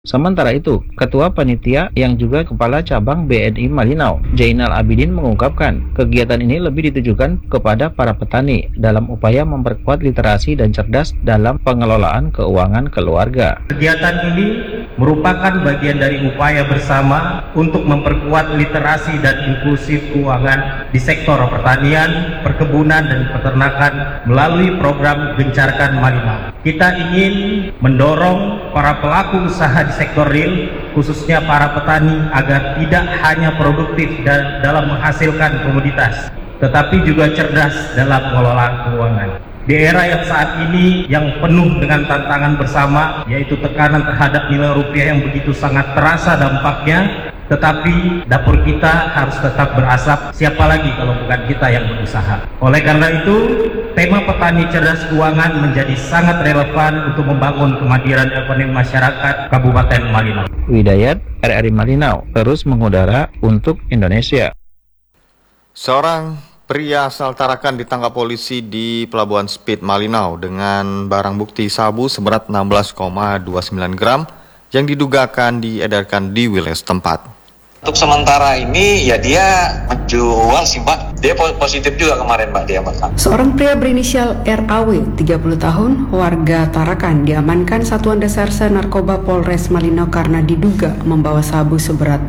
Sementara itu, Ketua Panitia yang juga Kepala Cabang BNI Malinau, Jainal Abidin mengungkapkan, kegiatan ini lebih ditujukan kepada para petani dalam upaya memperkuat literasi dan cerdas dalam pengelolaan keuangan keluarga. Kegiatan ini merupakan bagian dari upaya bersama untuk memperkuat literasi dan inklusif keuangan di sektor pertanian, perkebunan, dan peternakan melalui program Gencarkan Malinau. Kita ingin mendorong para pelaku usaha di sektor real, khususnya para petani, agar tidak hanya produktif dalam menghasilkan komoditas, tetapi juga cerdas dalam pengelolaan keuangan. Di era yang saat ini yang penuh dengan tantangan bersama, yaitu tekanan terhadap nilai rupiah yang begitu sangat terasa dampaknya, tetapi dapur kita harus tetap berasap, siapa lagi kalau bukan kita yang berusaha. Oleh karena itu, tema petani cerdas keuangan menjadi sangat relevan untuk membangun kemandirian ekonomi masyarakat Kabupaten Malinau. Widayat, RRI Malinau, terus mengudara untuk Indonesia. Seorang pria asal Tarakan ditangkap polisi di Pelabuhan Speed Malinau dengan barang bukti sabu seberat 16,29 gram yang diduga akan diedarkan di wilayah setempat. Untuk sementara ini ya dia menjual sih Mbak. Dia positif juga kemarin Mbak, dia Mbak. Seorang pria berinisial RAW, 30 tahun, warga Tarakan, diamankan Satuan Reserse Narkoba Polres Malinau karena diduga membawa sabu seberat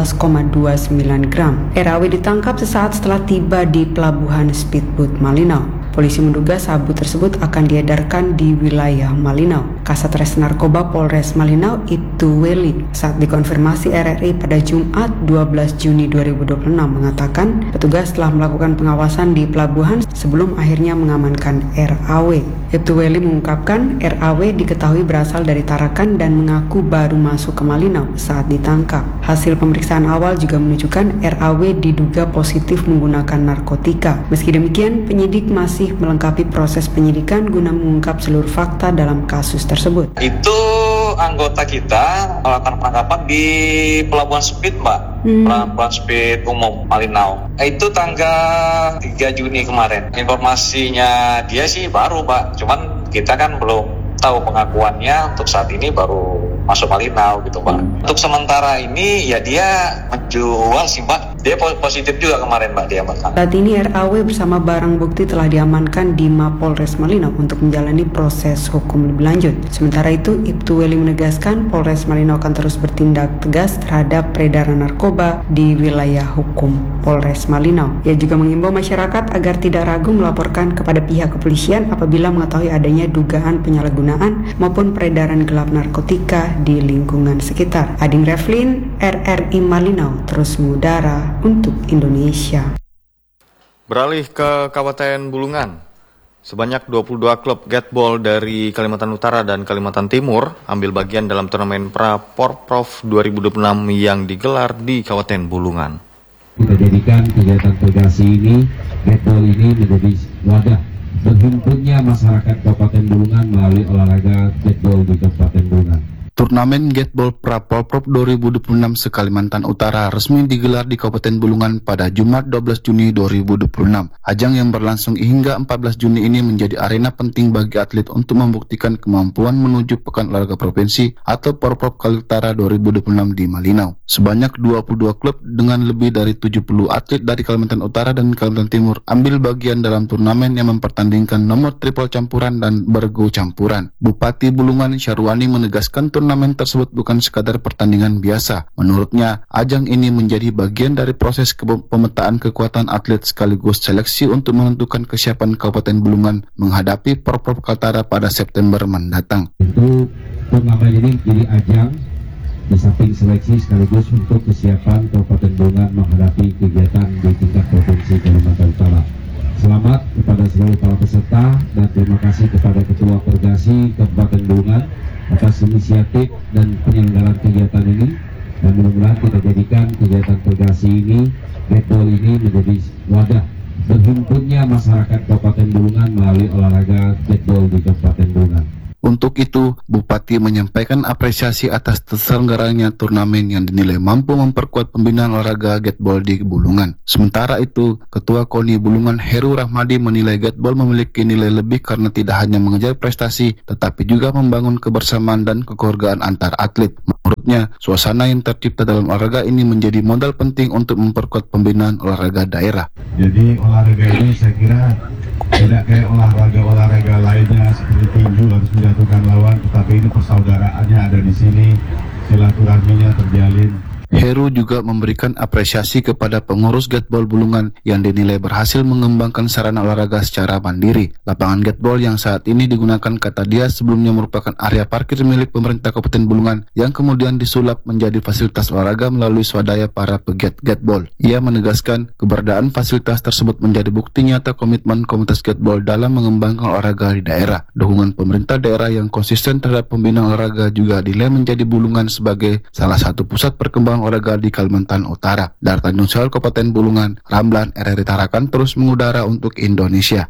16,29 gram. RAW ditangkap sesaat setelah tiba di Pelabuhan Speedboat Malinau. Polisi menduga sabu tersebut akan diedarkan di wilayah Malinau. Kasat Res Narkoba Polres Malinau, Ibtu Weli, saat dikonfirmasi RRI pada Jumat 12 Juni 2026 mengatakan petugas telah melakukan pengawasan di pelabuhan sebelum akhirnya mengamankan RAW. Ibtu Weli mengungkapkan RAW diketahui berasal dari Tarakan dan mengaku baru masuk ke Malinau saat ditangkap. Hasil pemeriksaan awal juga menunjukkan RAW diduga positif menggunakan narkotika. Meski demikian, penyidik masih melengkapi proses penyidikan guna mengungkap seluruh fakta dalam kasus tersebut. Itu anggota kita melakukan penangkapan di Pelabuhan Speed Mbak, Pelabuhan Speed Umum Malinau. Itu tanggal 3 Juni kemarin. Informasinya dia sih baru Mbak, cuman kita kan belum tahu pengakuannya. Untuk saat ini baru masuk Malinau gitu Mbak. Untuk sementara ini ya dia menjual sih Mbak. Dia positif juga kemarin Mbak, dia Mbak. Saat ini RAW bersama barang bukti telah diamankan di Mapolres Malinau untuk menjalani proses hukum lebih lanjut. Sementara itu, Ibtu Weli menegaskan Polres Malinau akan terus bertindak tegas terhadap peredaran narkoba di wilayah hukum Polres Malinau. Ia juga mengimbau masyarakat agar tidak ragu melaporkan kepada pihak kepolisian apabila mengetahui adanya dugaan penyalahgunaan maupun peredaran gelap narkotika di lingkungan sekitar. Ading Revlin, RRI Malinau, terus mengudara untuk Indonesia. Beralih ke Kabupaten Bulungan. Sebanyak 22 klub gateball dari Kalimantan Utara dan Kalimantan Timur ambil bagian dalam turnamen Pra-Porprov 2026 yang digelar di Kabupaten Bulungan. Kita jadikan kegiatan federasi ini, gateball ini menjadi wadah berhimpunnya masyarakat Kabupaten Bulungan melalui olahraga gateball di Kabupaten Bulungan. Turnamen Gateball Pra-Porprov 2026 se-Kalimantan Utara resmi digelar di Kabupaten Bulungan pada Jumat 12 Juni 2026. Ajang yang berlangsung hingga 14 Juni ini menjadi arena penting bagi atlet untuk membuktikan kemampuan menuju Pekan Olahraga Provinsi atau Porprov Kaliutara 2026 di Malinau. Sebanyak 22 klub dengan lebih dari 70 atlet dari Kalimantan Utara dan Kalimantan Timur ambil bagian dalam turnamen yang mempertandingkan nomor triple campuran dan bergu campuran. Bupati Bulungan Syarwani menegaskan turnamen tersebut bukan sekadar pertandingan biasa. Menurutnya, ajang ini menjadi bagian dari proses pemetaan kekuatan atlet sekaligus seleksi untuk menentukan kesiapan Kabupaten Bulungan menghadapi Porprov Kaltara pada September mendatang. Itu turnamen ini menjadi ajang di samping seleksi sekaligus untuk kesiapan Kabupaten Bulungan menghadapi kegiatan di tingkat Provinsi Kalimantan Utara. Selamat kepada seluruh para peserta dan terima kasih kepada Ketua Pergasi Kabupaten Bulungan atas inisiatif dan penyelenggaraan kegiatan ini, dan mudah-mudahan kita jadikan kegiatan Pergasi ini, gateball ini menjadi wadah berhimpunnya masyarakat Kabupaten Bulungan melalui olahraga gateball di Kabupaten Bulungan. Untuk itu, Bupati menyampaikan apresiasi atas terselenggaranya turnamen yang dinilai mampu memperkuat pembinaan olahraga gateball di Bulungan. Sementara itu, Ketua KONI Bulungan Heru Rahmadi menilai gateball memiliki nilai lebih karena tidak hanya mengejar prestasi, tetapi juga membangun kebersamaan dan kekeluargaan antar atlet. Menurutnya, suasana yang tercipta dalam olahraga ini menjadi modal penting untuk memperkuat pembinaan olahraga daerah. Jadi olahraga ini saya kira tidak kayak olahraga lainnya seperti tinju harus menjatuhkan lawan, tetapi ini persaudaraannya ada di sini, silaturahminya terjalin. Heru juga memberikan apresiasi kepada pengurus gateball Bulungan yang dinilai berhasil mengembangkan sarana olahraga secara mandiri. Lapangan gateball yang saat ini digunakan kata dia sebelumnya merupakan area parkir milik pemerintah Kabupaten Bulungan yang kemudian disulap menjadi fasilitas olahraga melalui swadaya para pegiat gateball. Ia menegaskan keberadaan fasilitas tersebut menjadi bukti nyata komitmen komunitas gateball dalam mengembangkan olahraga di daerah. Dukungan pemerintah daerah yang konsisten terhadap pembinaan olahraga juga dinilai menjadi Bulungan sebagai salah satu pusat perkembangan olahraga di Kalimantan Utara. Dari Tanjung Sel, Kabupaten Bulungan, Ramlan RRI Tarakan terus mengudara untuk Indonesia.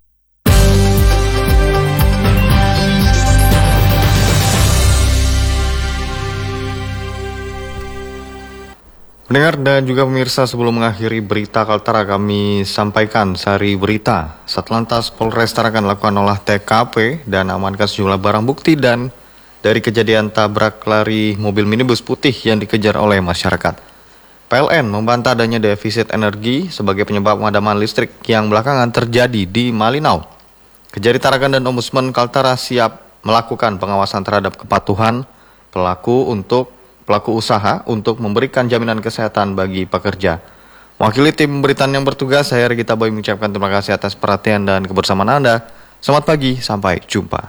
Pendengar dan juga pemirsa, sebelum mengakhiri berita Kaltara, kami sampaikan sari berita. Satlantas Polres Tarakan lakukan olah TKP dan amankan sejumlah barang bukti dan dari kejadian tabrak lari mobil minibus putih yang dikejar oleh masyarakat. PLN membantah adanya defisit energi sebagai penyebab pemadaman listrik yang belakangan terjadi di Malinau. Kejari Tarakan dan Ombudsman Kaltara siap melakukan pengawasan terhadap kepatuhan pelaku usaha untuk memberikan jaminan kesehatan bagi pekerja. Mewakili tim pemberitaan yang bertugas, saya Regita Boy mengucapkan terima kasih atas perhatian dan kebersamaan Anda. Selamat pagi, sampai jumpa.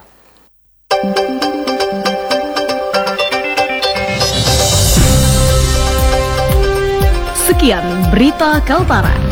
Sekian berita Kaltara.